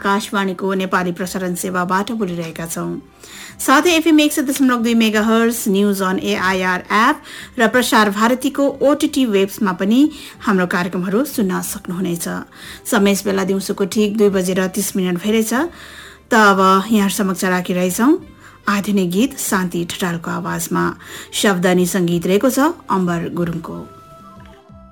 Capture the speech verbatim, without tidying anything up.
आकाशवाणीको नेपाली प्रसारण सेवाबाट बोलिरहेका छौं। साथै एफएम एक सय दशमलव दुई mega hertz, news on AIR app र प्रसार भारतीको ओटीटी वेब्समा पनि हाम्रो कार्यक्रमहरू सुन्न सक्नुहुनेछ। समय बेला दिउँसोको ठिक दुई बजेर तीस मिनट भइरहेछ। त अब यहाँ समक्ष राखिरहेछौं आधुनिक गीत शान्ति ठटालको आवाजमा। शब्द अनि संगीत रहेको छ अम्बर गुरुङको।